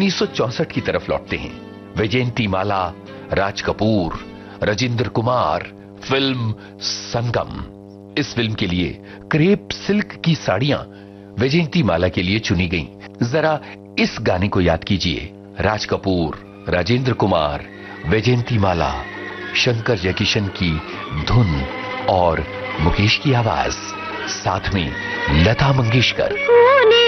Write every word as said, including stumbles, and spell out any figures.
उन्नीस सौ चौसठ की तरफ लौटते हैं। वैजयंती माला, राज कपूर, राजेंद्र कुमार, फिल्म संगम। इस फिल्म के लिए क्रेप सिल्क की साड़ियां वैजयंती माला के लिए चुनी गईं। जरा इस गाने को याद कीजिए। राज कपूर, राजेंद्र कुमार, वैजयंती माला, शंकर जयकिशन की धुन और मुकेश की आवाज, साथ में लता मंगेशकर।